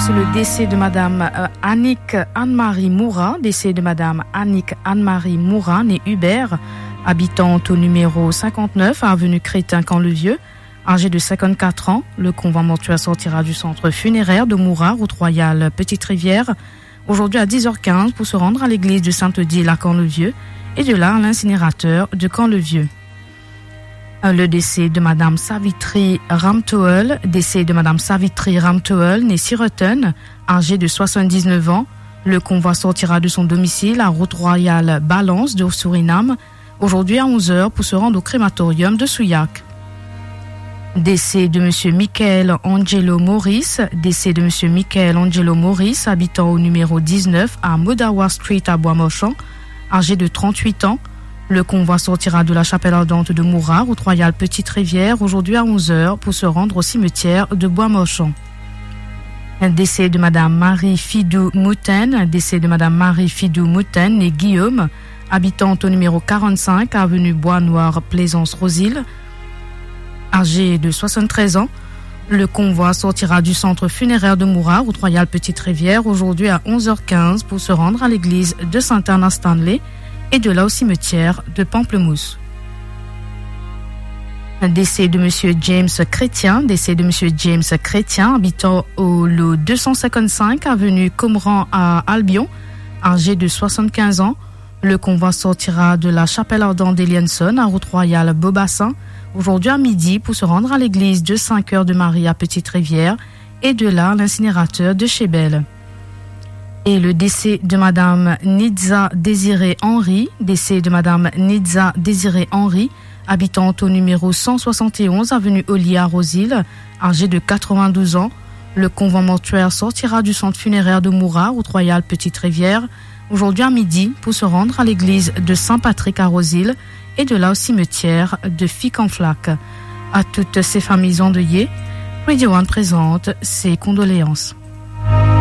c'est le décès de Madame Annick Anne-Marie Mourat, décès de Madame Annick Anne-Marie Mourat, née Hubert, habitante au numéro 59, avenue Crétin-Camp-le-Vieux, âgée de 54 ans. Le convoi mortuaire sortira du centre funéraire de Mourat, route royale Petite-Rivière, aujourd'hui à 10h15 pour se rendre à l'église de Sainte-Odile à Camp-le-Vieux et de là à l'incinérateur de Camp-le-Vieux. Le décès de Madame Savitri Ramtoel, décès de Madame Savitri Ramtoel, née Sireton, âgée de 79 ans. Le convoi sortira de son domicile à route royale Balance de Suriname, aujourd'hui à 11h pour se rendre au crématorium de Souillac. Décès de Monsieur Michael Angelo Maurice, décès de Monsieur Michael Angelo Maurice, habitant au numéro 19 à Modawa Street à Bois-Morchant, âgé de 38 ans. Le convoi sortira de la chapelle ardente de Mourat, route royale Petite-Rivière, aujourd'hui à 11h pour se rendre au cimetière de Bois-Morchant. Décès de Madame Marie Fidou Mouten, décès de Madame Marie Fidou Mouten, née Guillaume, habitante au numéro 45, avenue Bois-Noir, Plaisance-Rosille, âgée de 73 ans. Le convoi sortira du centre funéraire de Mourat, route royale Petite-Rivière, aujourd'hui à 11h15 pour se rendre à l'église de Sainte-Anne-à-Stanley et de là au cimetière de Pamplemousse. Décès de Monsieur James Chrétien, décès de Monsieur James Chrétien, habitant au lot 255, avenue Comran à Albion, âgé de 75 ans. Le convoi sortira de la chapelle ardente d'Elienson à route royale Beaubassin, aujourd'hui à midi pour se rendre à l'église de 5 heures de Marie à Petite-Rivière et de là à l'incinérateur de Chébel. Et le décès de Madame Nidza Désirée Henry, décès de Madame Nidza Désirée Henry, habitante au numéro 171 avenue Ollier à Rosille, âgée de 92 ans. Le convoi mortuaire sortira du centre funéraire de Mourat, route royale Petite-Rivière, aujourd'hui à midi pour se rendre à l'église de Saint-Patrick à Rosille et de là au cimetière de Fic-en-Flac. À toutes ces familles endeuillées, Radio One présente ses condoléances.